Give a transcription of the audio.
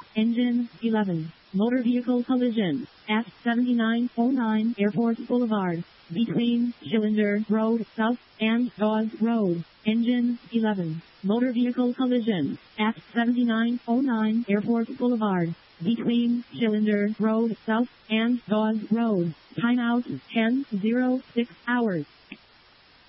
Engine 11. Motor vehicle collision at 7909 Airport Boulevard between Schillinger Road South and Dawes Road. Engine 11. Motor vehicle collision at 7909 Airport Boulevard between Schillinger Road South and Dawes Road. Timeout 10:06 hours.